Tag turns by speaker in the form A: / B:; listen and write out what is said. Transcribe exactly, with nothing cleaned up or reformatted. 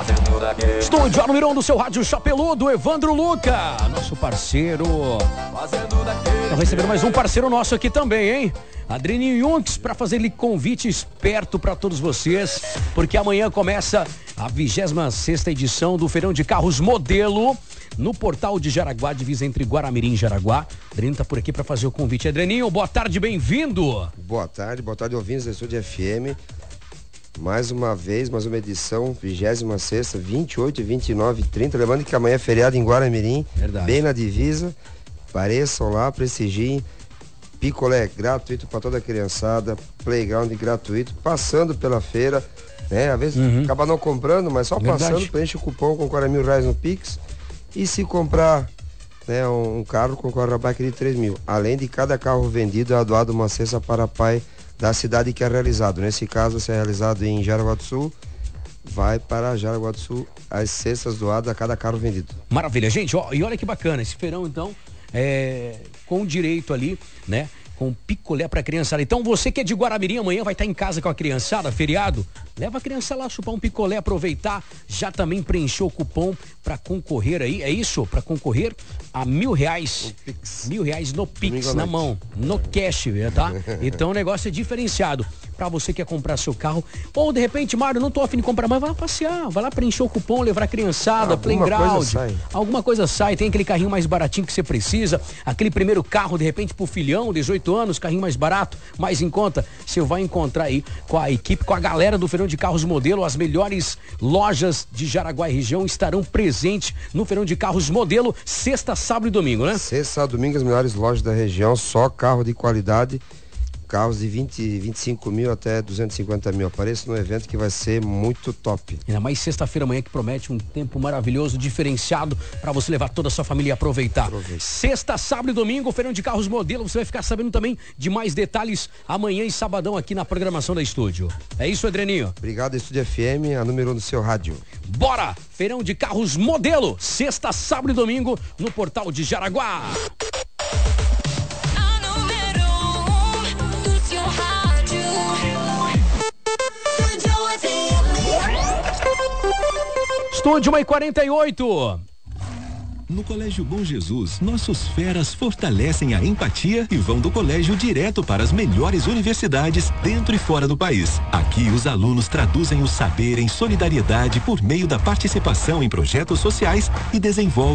A: Estúdio número um do seu rádio Chapeludo, Evandro Luca, nosso parceiro. Estamos recebendo mais um parceiro nosso aqui também, hein? Adrianinho Yunks, para fazer-lhe convite esperto para todos vocês, porque amanhã começa a vigésima sexta edição do Feirão de Carros Modelo no Portal de Jaraguá, divisa entre Guaramirim e Jaraguá. Adrianinho tá por aqui para fazer o convite. Adrianinho, boa tarde, bem-vindo.
B: Boa tarde, boa tarde, ouvintes da Estúdio F M. Mais uma vez, mais uma edição, vigésima sexta, vinte e oito, vinte e nove e trinta. Lembrando que amanhã é feriado em Guaramirim, Verdade. Bem na divisa. Pareçam lá, prestigiem. Picolé gratuito para toda a criançada, playground gratuito, passando pela feira, né? Às vezes uhum. acaba não comprando, mas só Verdade. Passando, preenche o cupom, concorre a mil reais no Pix. E se comprar, né, um, um carro, concorre a bike de três mil. Além de cada carro vendido, é doado uma cesta para pai da cidade que é realizado. Nesse caso, se é realizado em Jaraguá do Sul, vai para Jaraguá do Sul as cestas doadas a cada carro vendido.
A: Maravilha, gente, ó, e olha que bacana, esse feirão então, é, com direito ali, né, com picolé pra criançada. Então você que é de Guaramirim, amanhã vai estar em casa com a criançada, feriado, leva a criança lá, chupar um picolé, aproveitar, já também preencheu o cupom pra concorrer aí, é isso? Pra concorrer a mil reais, mil reais no Pix, na mão, no cash, tá? Então o negócio é diferenciado. Pra você que quer comprar seu carro, ou de repente, Mário, não tô afim de comprar, mas vai lá passear, vai lá preencher o cupom, levar a criançada, playground, alguma coisa sai, tem aquele carrinho mais baratinho que você precisa, aquele primeiro carro, de repente, pro filhão, dezoito anos, carrinho mais barato, mais em conta, você vai encontrar aí com a equipe, com a galera do Feirão de Carros Modelo. As melhores lojas de Jaraguá e região estarão presentes no Feirão de Carros Modelo, sexta, sábado e domingo, né?
B: Sexta, sábado e domingo, as melhores lojas da região, só carro de qualidade, carros de vinte, vinte e cinco mil até duzentos e cinquenta mil. Apareça no evento que vai ser muito top.
A: Ainda mais sexta-feira amanhã, que promete um tempo maravilhoso, diferenciado, para você levar toda a sua família e aproveitar. Aproveite. Sexta, sábado e domingo, Feirão de Carros Modelo. Você vai ficar sabendo também de mais detalhes amanhã e sabadão aqui na programação da Estúdio. É isso, Adrianinho?
B: Obrigado, Estúdio F M, a número um do seu rádio.
A: Bora! Feirão de Carros Modelo, sexta, sábado e domingo, no Portal de Jaraguá. Estúdio uma e quarenta e oito.
C: No Colégio Bom Jesus, nossos feras fortalecem a empatia e vão do colégio direto para as melhores universidades dentro e fora do país. Aqui, os alunos traduzem o saber em solidariedade por meio da participação em projetos sociais e desenvolvem